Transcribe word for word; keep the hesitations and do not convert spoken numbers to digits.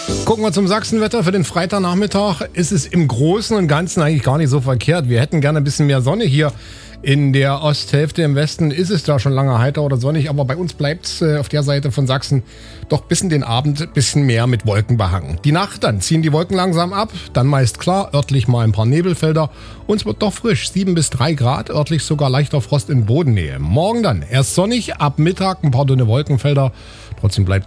Gucken wir zum Sachsenwetter für den Freitagnachmittag. Ist es im Großen und Ganzen eigentlich gar nicht so verkehrt. Wir hätten gerne ein bisschen mehr Sonne hier in der Osthälfte. Im Westen ist es da schon lange heiter oder sonnig, aber bei uns bleibt es äh, auf der Seite von Sachsen doch bis in den Abend ein bisschen mehr mit Wolken behangen. Die Nacht, dann ziehen die Wolken langsam ab, dann meist klar, örtlich mal ein paar Nebelfelder und es wird doch frisch, sieben bis drei Grad, örtlich sogar leichter Frost in Bodennähe. Morgen dann erst sonnig, ab Mittag ein paar dünne Wolkenfelder, trotzdem bleibt